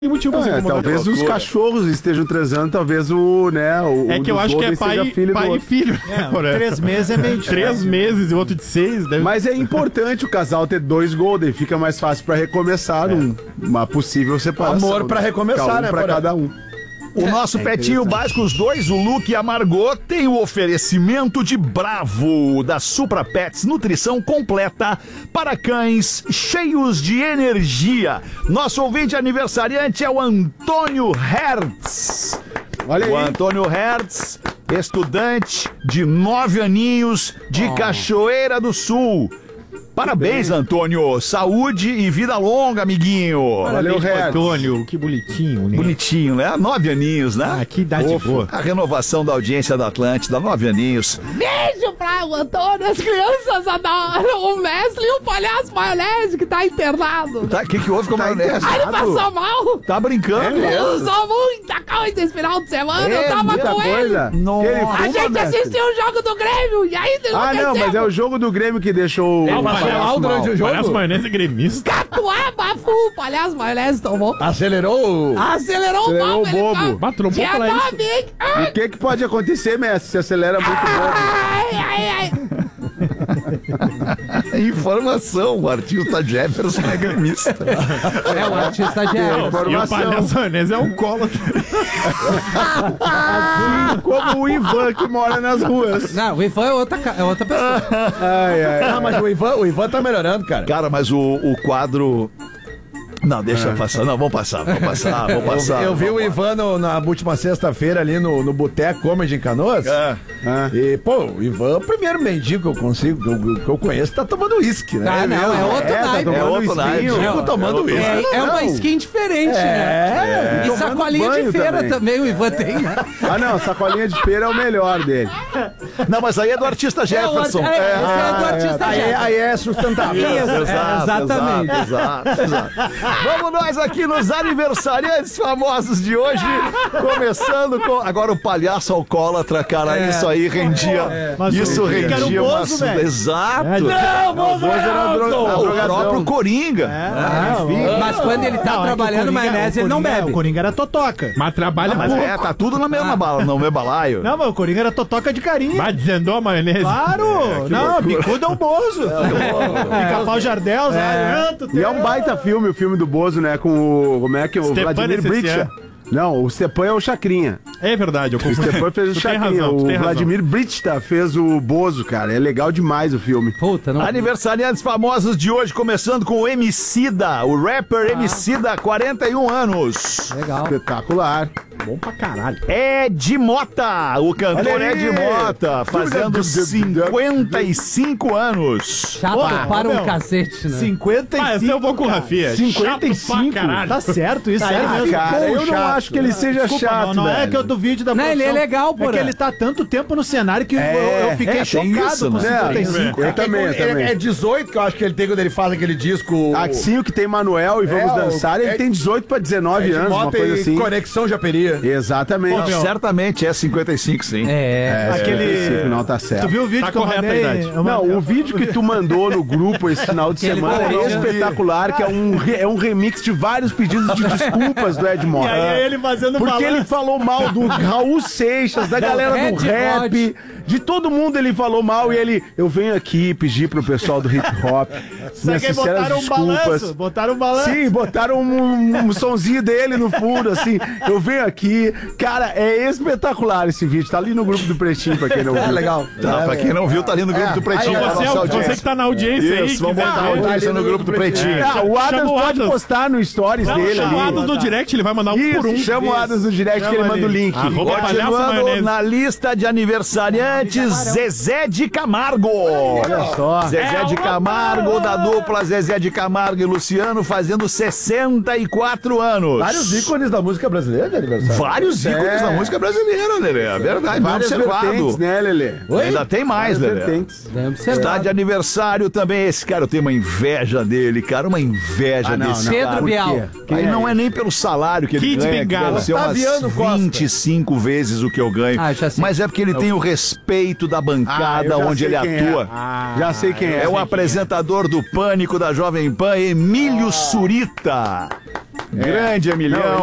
motivo pra ser talvez os cachorros estejam transando, talvez o que eu acho que é pai e filho. 3 meses é meio difícil. 3 meses e outro de 6. Mas é importante o casal ter 2 golden, fica mais fácil pra recomeçar uma possível separação. Amor pra recomeçar, né? Pra cada um. O nosso Pretinho Básico, os dois, o Luke e a Margot, tem o oferecimento de Bravo, da Supra Pets, nutrição completa para cães cheios de energia. Nosso ouvinte aniversariante é o Antônio Hertz. Olha aí. O Antônio Hertz, estudante de 9 aninhos de Cachoeira do Sul. Parabéns, Antônio. Saúde e vida longa, amiguinho. Valeu, Antônio, que bonitinho. Né? Bonitinho, né? 9 aninhos, né? Ah, que idade boa. A renovação da audiência da Atlântida, 9 aninhos. Beijo pra o Antônio, as crianças adoram o Messi e o palhaço maionese que tá internado. Tá, o que houve com a maionese? Aí ele passou mal. Tá brincando? Usou muita coisa esse final de semana, eu tava com ele. Coisa. Nossa. A gente assistiu o jogo do Grêmio e aí mas é o jogo do Grêmio que deixou mal durante o jogo? Palhaço maionese é gremista. Catuaba, o palhaço maionese tomou. Acelerou Acelerou o bobo. Batrou Dia pra isso. 9, hein? O que pode acontecer, Messi, se acelera muito bobo? Ai. Informação, o artista Jefferson é gremista. É o artista de E o palhaço maionese é um colo. Como o Ivan que mora nas ruas. Não, o Ivan é outra pessoa. Mas o Ivan tá melhorando, cara. Cara, mas o quadro... Não, deixa passar. Não, vamos passar. Eu vi o Ivan na última sexta-feira ali no Boteco Comedy em Canoas. E, pô, o Ivan, o primeiro mendigo que eu conheço, tá tomando uísque, né? Ah, não, é outro naipe. É outro naipe. Tomando uísque. É uma skin diferente, né? E sacolinha de feira também o Ivan tem, né? Ah, não, sacolinha de feira é o melhor dele. Não, mas aí é do artista Jefferson. Esse é do artista Jefferson. Aí é sustentável. Exatamente. Exato. Vamos nós aqui nos aniversariantes famosos de hoje, começando com... Agora o palhaço alcoólatra, cara, isso aí rendia... Isso rendia uma... Exato. Não, Bozo era o próprio Coringa. Mas quando ele tá trabalhando maionese, ele não bebe. O Coringa era totoca. Mas trabalha Mas pouco. tá tudo na mesma bala, no mesmo balaio. Não, mas o Coringa era totoca de carinha. Mas desandou a maionese. Claro! Não, bicudo é o Bozo. Pica-pau Jardel, Zé. E é um baita filme, o filme do Bozo, né? Com o... Como é que é? O Stepan Vladimir Britscha. Não, o Stepan é o Chacrinha. É verdade, eu O confundi. Stepan fez o Chacrinha. O Vladimir Britscha fez o Bozo, cara. É legal demais o filme. Puta, não. Aniversariantes famosos de hoje, começando com o Emicida, o rapper Emicida, 41 anos. Legal. Espetacular. Bom pra caralho. Ed Mota, o cantor Olha aí. Ed Mota, fazendo 55 anos. Chato para um cacete, né? 55. Ah, esse eu vou com o Rafinha. 55? Tá certo, isso é mesmo. Cara, eu não acho que ele seja chato, não é velho. que eu duvide da Não, produção. ele é legal, porra. É que ele tá tanto tempo no cenário que eu fiquei tem chocado isso, com né? 55. Eu também. É 18 que eu acho que ele tem quando ele faz aquele disco. Assim, o que tem Manuel e Vamos Dançar, ele tem 18 pra 19 anos, uma coisa assim. Conexão Japeria. Exatamente. Certamente é 55, sim. Aquele... Não, tá certo. Tu viu o vídeo Tá que eu correta a mandei? idade. Não, o vídeo que tu mandou no grupo esse final de semana é espetacular, que é um remix de vários pedidos de desculpas do Ed Mota. E aí ele fazendo Porque ele balanço. falou mal do Raul Seixas, da galera do Red rap, de todo mundo ele falou mal e eu venho aqui pedir pro pessoal do hip hop minhas Só que sinceras botaram desculpas. botaram um balanço. Sim, botaram um sonzinho dele no fundo, assim. Eu venho aqui. Cara, é espetacular esse vídeo. Tá ali no grupo do Pretinho, pra quem não viu. Legal. Tá, pra quem não viu, tá ali no grupo do Pretinho. Então pra você, nossa você audiência. que tá na audiência aí, Isso, vamos quiser botar a ver. audiência no grupo do Pretinho. O Adams Chama o pode Adams. postar no stories dele ali. Chamados do direct, ele vai mandar um por um. Isso, chama o Adams no direct que ele manda o link. Arroba palhaço Continuando maionese. na lista de aniversariantes, Zezé de Camargo. Olha só. Zezé de Camargo, da dupla Zezé de Camargo e Luciano, fazendo 64 anos. Vários ícones da música brasileira de aniversário. Vários ícones da música brasileira, Lelê. É verdade, bem Várias observado. vertentes, né, Lelê? Ainda tem mais, Várias Lelê. vertentes. Está de aniversário também esse cara, eu tenho uma inveja dele, cara, uma inveja desse Pedro cara. Bial. Aí não é nem pelo salário que ele Kid ganha, Bengala. que deve ser umas Taviano Costa. 25 vezes o que eu ganho. Ah, já sei. Mas é porque ele tem o respeito da bancada eu já onde sei ele quem atua. Já sei quem é. É o apresentador do Pânico da Jovem Pan, Emílio Surita. Grande Emilhão.